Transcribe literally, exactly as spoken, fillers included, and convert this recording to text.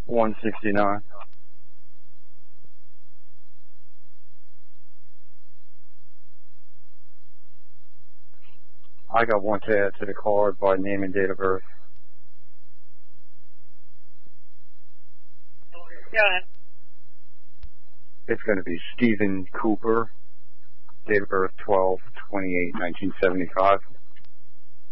one sixty-nine. I got one to add to the card by name and date of birth. Yeah. It's going to be Stephen Cooper, date of birth twelve twenty-eight nineteen seventy-five.